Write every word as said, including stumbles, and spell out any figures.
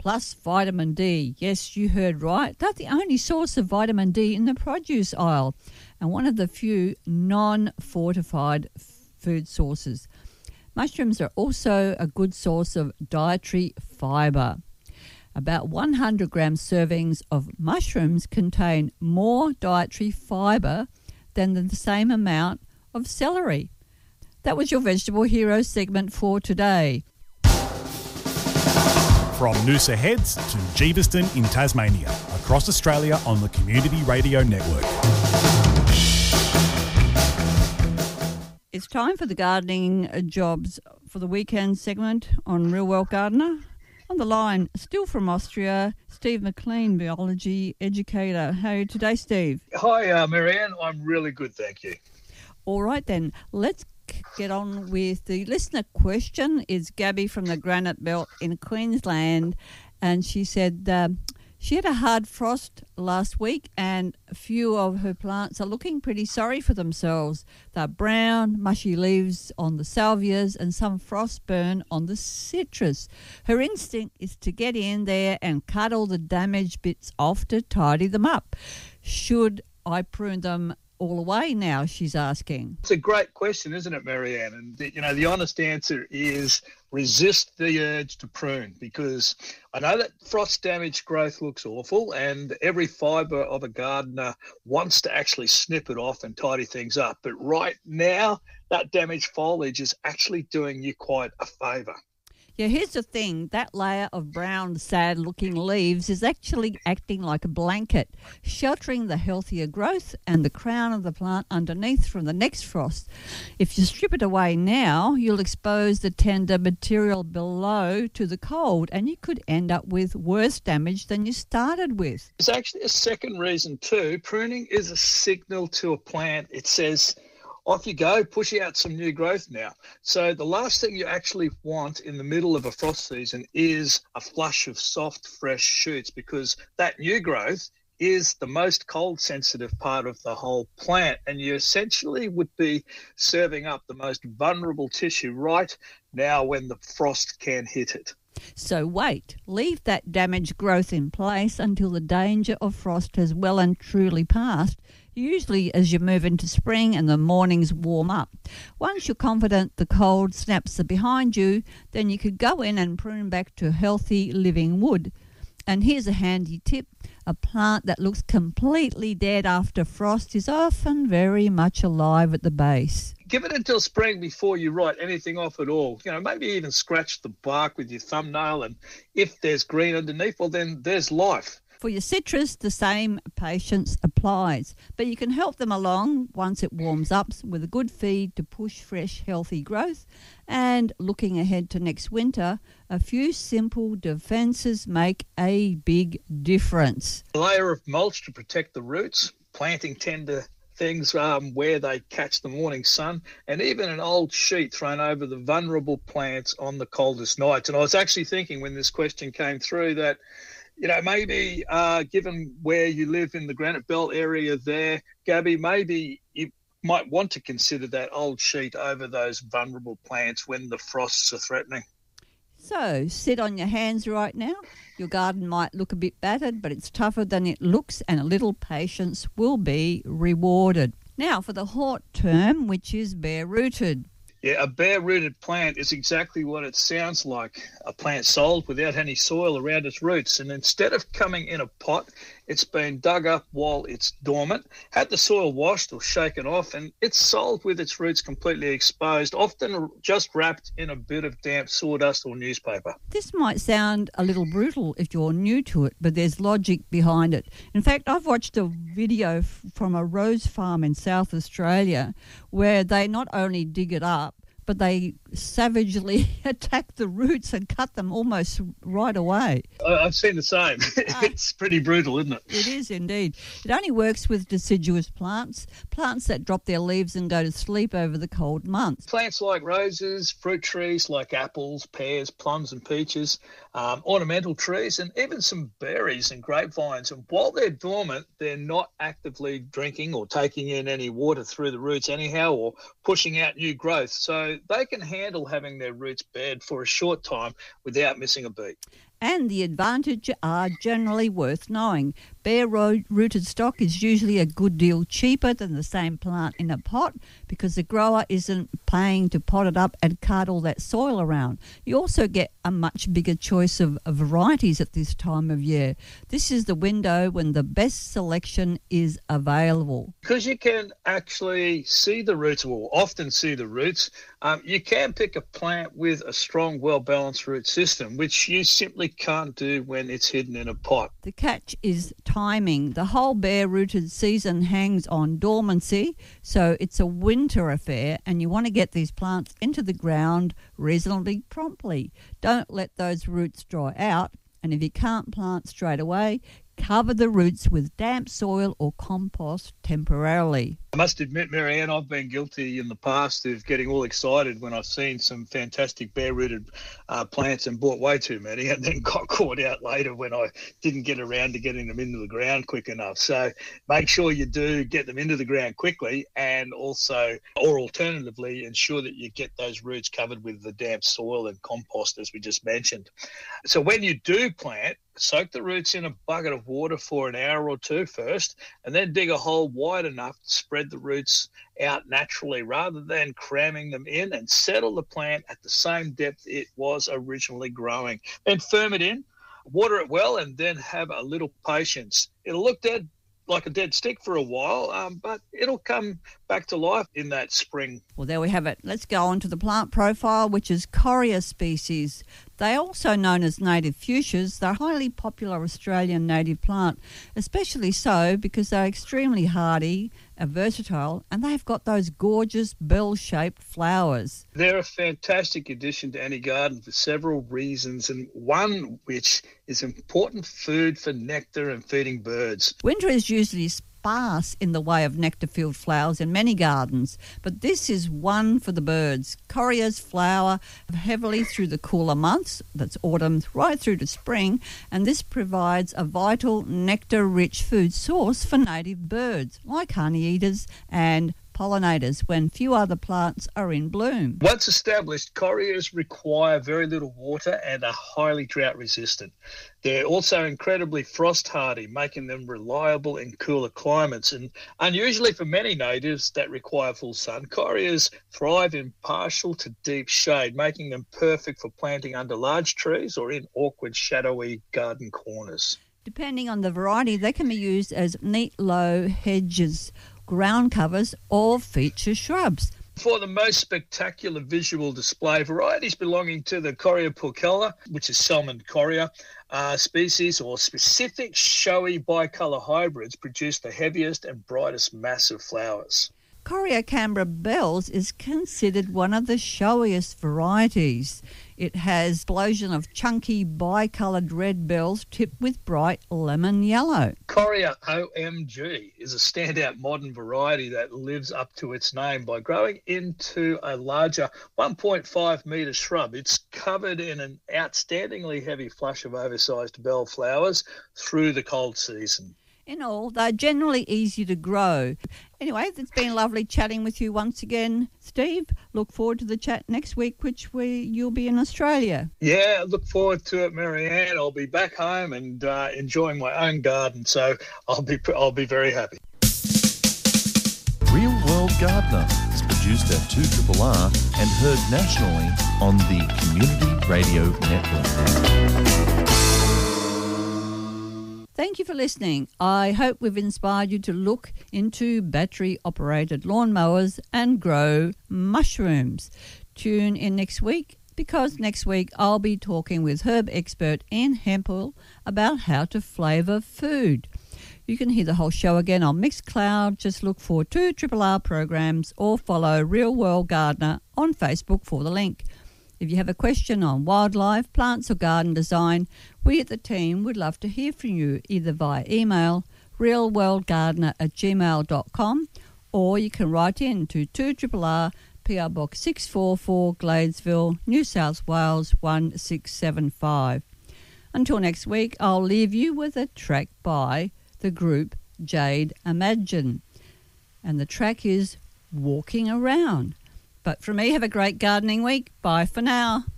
plus vitamin D. Yes, you heard right. They're the only source of vitamin D in the produce aisle and one of the few non-fortified food sources. Mushrooms are also a good source of dietary fibre. About one hundred gram servings of mushrooms contain more dietary fibre than the same amount of celery. That was your Vegetable Hero segment for today. From Noosa Heads to Jeeveston in Tasmania, across Australia on the Community Radio Network. It's time for the gardening jobs for the weekend segment on Real Well Gardener. On the line, still from Austria, Steve McLean, biology educator. How are you today, Steve? Hi, uh, Marianne. I'm really good, thank you. All right, then. Let's get on with the listener question. Is Gabby from the Granite Belt in Queensland, and she said uh, she had a hard frost last week and a few of her plants are looking pretty sorry for themselves. They're brown, mushy leaves on the salvias and some frost burn on the citrus. Her instinct is to get in there and cut all the damaged bits off to tidy them up. Should I prune them all away now, she's asking? It's a great question, isn't it, Marianne? And, the, you know, the honest answer is resist the urge to prune, because I know that frost-damaged growth looks awful and every fibre of a gardener wants to actually snip it off and tidy things up. But right now, that damaged foliage is actually doing you quite a favour. Yeah, here's the thing. That layer of brown, sad-looking leaves is actually acting like a blanket, sheltering the healthier growth and the crown of the plant underneath from the next frost. If you strip it away now, you'll expose the tender material below to the cold, and you could end up with worse damage than you started with. There's actually a second reason too. Pruning is a signal to a plant. It says, off you go, push out some new growth now. So the last thing you actually want in the middle of a frost season is a flush of soft, fresh shoots, because that new growth is the most cold sensitive part of the whole plant, and you essentially would be serving up the most vulnerable tissue right now when the frost can hit it. So wait, leave that damaged growth in place until the danger of frost has well and truly passed, usually as you move into spring and the mornings warm up. Once you're confident the cold snaps are behind you, then you could go in and prune back to healthy living wood. And here's a handy tip. A plant that looks completely dead after frost is often very much alive at the base. Give it until spring before you write anything off at all. You know, maybe even scratch the bark with your thumbnail, and if there's green underneath, well, then there's life. For your citrus, the same patience applies, but you can help them along once it warms up with a good feed to push fresh, healthy growth. And looking ahead to next winter, a few simple defences make a big difference. A layer of mulch to protect the roots, planting tender things um, where they catch the morning sun, and even an old sheet thrown over the vulnerable plants on the coldest nights. And I was actually thinking when this question came through that, you know, maybe uh, given where you live in the Granite Belt area there, Gabby, maybe you might want to consider that old sheet over those vulnerable plants when the frosts are threatening. So sit on your hands right now. Your garden might look a bit battered, but it's tougher than it looks, and a little patience will be rewarded. Now for the hort term, which is bare-rooted. Yeah, a bare-rooted plant is exactly what it sounds like, a plant sold without any soil around its roots. And instead of coming in a pot, it's been dug up while it's dormant, had the soil washed or shaken off, and it's sold with its roots completely exposed, often just wrapped in a bit of damp sawdust or newspaper. This might sound a little brutal if you're new to it, but there's logic behind it. In fact, I've watched a video f- from a rose farm in South Australia where they not only dig it up, but they savagely attack the roots and cut them almost right away. I've seen the same. It's pretty brutal, isn't it? It is indeed. It only works with deciduous plants, plants that drop their leaves and go to sleep over the cold months. Plants like roses, fruit trees like apples, pears, plums and peaches, um, ornamental trees, and even some berries and grapevines. And while they're dormant, they're not actively drinking or taking in any water through the roots anyhow, or pushing out new growth. So they can handle having their roots bared for a short time without missing a beat. and the advantage are generally worth knowing. Bare-rooted stock is usually a good deal cheaper than the same plant in a pot because the grower isn't paying to pot it up and cart all that soil around. You also get a much bigger choice of, of varieties at this time of year. This is the window when the best selection is available. Because you can actually see the roots, or often see the roots, um, you can pick a plant with a strong, well-balanced root system, which you simply can't do when it's hidden in a pot. The catch is timing. The whole bare-rooted season hangs on dormancy, so it's a winter affair, and you want to get these plants into the ground reasonably promptly. Don't let those roots dry out, and if you can't plant straight away, cover the roots with damp soil or compost temporarily. I must admit, Marianne, I've been guilty in the past of getting all excited when I've seen some fantastic bare-rooted uh, plants and bought way too many, and then got caught out later when I didn't get around to getting them into the ground quick enough. So make sure you do get them into the ground quickly, and also, or alternatively, ensure that you get those roots covered with the damp soil and compost, as we just mentioned. So when you do plant, soak the roots in a bucket of water for an hour or two first, and then dig a hole wide enough to spread the roots out naturally rather than cramming them in, and settle the plant at the same depth it was originally growing. Then firm it in, water it well, and then have a little patience. It'll look dead, like a dead stick for a while, um, but it'll come back to life in that spring. Well, there we have it. Let's go on to the plant profile, which is Coria species. They are also known as native fuchsias. They're a highly popular Australian native plant, especially so because they're extremely hardy and versatile, and they've got those gorgeous bell-shaped flowers. They're a fantastic addition to any garden for several reasons, and one which is important food for nectar and feeding birds. Winter is usually sparse in the way of nectar-filled flowers in many gardens, but this is one for the birds. Corias flower heavily through the cooler months, that's autumn right through to spring, and this provides a vital nectar-rich food source for native birds like honeyeaters and pollinators when few other plants are in bloom. Once established, corias require very little water and are highly drought resistant. They're also incredibly frost hardy, making them reliable in cooler climates. And unusually for many natives that require full sun, corias thrive in partial to deep shade, making them perfect for planting under large trees or in awkward, shadowy garden corners. Depending on the variety, they can be used as neat low hedges, ground covers, or feature shrubs. For the most spectacular visual display, varieties belonging to the Coria purcella, which is salmon coria uh, species, or specific showy bicolour hybrids produce the heaviest and brightest mass of flowers. Coria Canberra bells is considered one of the showiest varieties. It has an explosion of chunky bicoloured red bells tipped with bright lemon yellow. Coria O M G is a standout modern variety that lives up to its name by growing into a larger one point five metre shrub. It's covered in an outstandingly heavy flush of oversized bell flowers through the cold season. In all, they're generally easy to grow. Anyway, it's been lovely chatting with you once again, Steve. Look forward to the chat next week, which we you'll be in Australia. Yeah, look forward to it, Marianne. I'll be back home and uh, enjoying my own garden, so I'll be I'll be very happy. Real World Gardener is produced at two R R R and heard nationally on the Community Radio Network. Thank you for listening. I hope we've inspired you to look into battery-operated lawnmowers and grow mushrooms. Tune in next week because next week I'll be talking with herb expert Ian Hempel about how to flavour food. You can hear the whole show again on Mixcloud. Just look for two R R R programs or follow Real World Gardener on Facebook for the link. If you have a question on wildlife, plants or garden design, we at the team would love to hear from you either via email, realworldgardener at gmail dot com, or you can write in to two R R R, P R Box six four four, Gladesville, New South Wales one six seven five. Until next week, I'll leave you with a track by the group Jade Imagine. And the track is Walking Around. But from me, have a great gardening week. Bye for now.